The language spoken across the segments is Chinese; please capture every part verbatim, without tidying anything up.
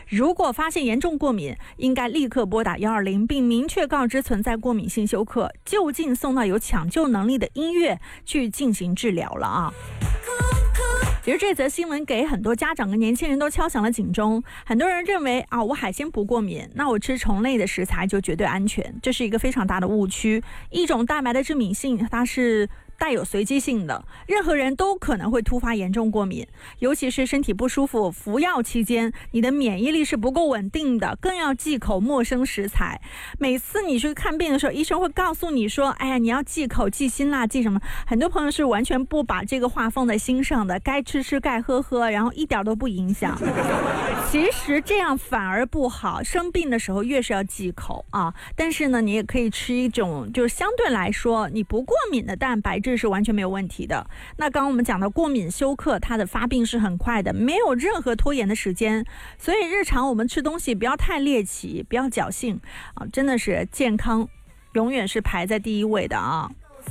如果发现严重过敏，应该立刻拨打一二零，并明确告知存在过敏性休克，就近送到有抢救能力的医院去进行治疗了啊。其实这则新闻给很多家长跟年轻人都敲响了警钟。很多人认为啊，我海鲜不过敏，那我吃虫类的食材就绝对安全，这是一个非常大的误区。一种蛋白的致敏性，它是带有随机性的，任何人都可能会突发严重过敏，尤其是身体不舒服服药期间，你的免疫力是不够稳定的，更要忌口陌生食材。每次你去看病的时候，医生会告诉你说，哎呀，你要忌口忌辛辣忌什么，很多朋友是完全不把这个话放在心上的，该吃吃该喝喝，然后一点都不影响。其实这样反而不好，生病的时候越是要忌口啊。但是呢，你也可以吃一种就是相对来说你不过敏的蛋白质，这是完全没有问题的。那刚刚我们讲的过敏休克，它的发病是很快的，没有任何拖延的时间，所以日常我们吃东西不要太猎奇，不要侥幸啊，真的是健康永远是排在第一位的啊。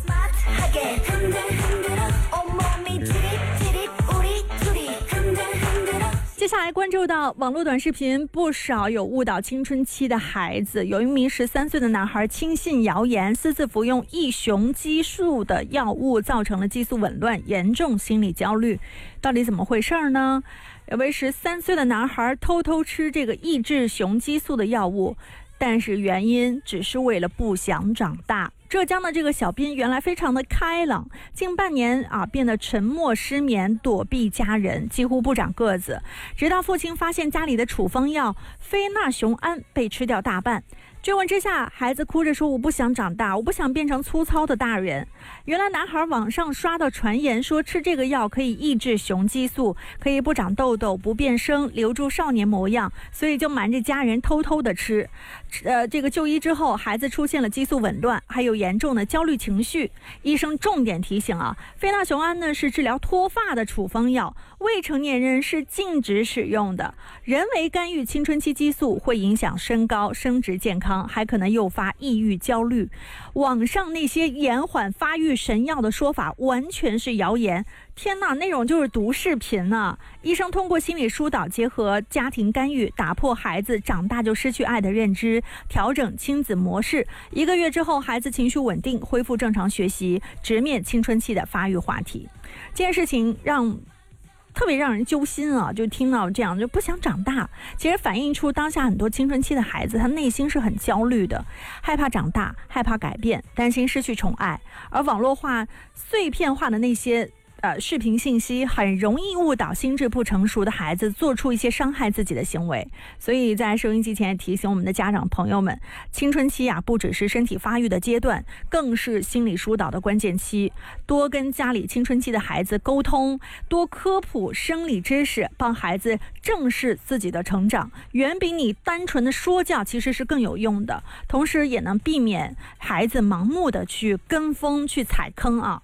接下来关注到网络短视频，不少有误导青春期的孩子。有一名十三岁的男孩轻信谣言，私自服用抑雄激素的药物，造成了激素紊乱，严重心理焦虑。到底怎么回事呢？有位十三岁的男孩偷偷吃这个抑制雄激素的药物，但是原因只是为了不想长大。浙江的这个小斌原来非常的开朗，近半年啊变得沉默失眠，躲避家人，几乎不长个子。直到父亲发现家里的处方药非那雄胺被吃掉大半，追问之下，孩子哭着说，我不想长大，我不想变成粗糙的大人。原来男孩网上刷到传言说吃这个药可以抑制雄激素，可以不长痘痘不变声，留住少年模样，所以就瞒着家人偷偷的吃。呃，这个就医之后，孩子出现了激素紊乱，还有严重的焦虑情绪。医生重点提醒啊，非那雄胺呢是治疗脱发的处方药，未成年人是禁止使用的。人为干预青春期激素会影响身高生殖健康，还可能诱发抑郁焦虑。网上那些延缓发育神药的说法完全是谣言，天哪，那种就是毒视频啊！医生通过心理疏导结合家庭干预，打破孩子长大就失去爱的认知，调整亲子模式。一个月之后，孩子情绪稳定，恢复正常学习，直面青春期的发育话题。这件事情让特别让人揪心啊！就听到这样就不想长大，其实反映出当下很多青春期的孩子，他内心是很焦虑的，害怕长大，害怕改变，担心失去宠爱。而网络化碎片化的那些呃，视频信息很容易误导心智不成熟的孩子做出一些伤害自己的行为。所以在收音机前也提醒我们的家长朋友们，青春期啊不只是身体发育的阶段，更是心理疏导的关键期。多跟家里青春期的孩子沟通，多科普生理知识，帮孩子正视自己的成长，远比你单纯的说教其实是更有用的，同时也能避免孩子盲目的去跟风去踩坑啊。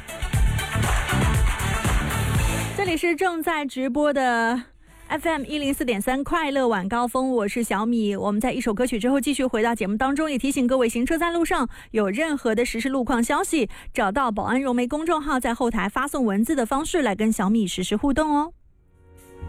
这里是正在直播的 F M 一零四点三 快乐晚高峰，我是小米。我们在一首歌曲之后继续回到节目当中，也提醒各位行车在路上有任何的实时路况消息，找到保安融媒公众号，在后台发送文字的方式来跟小米实时互动哦。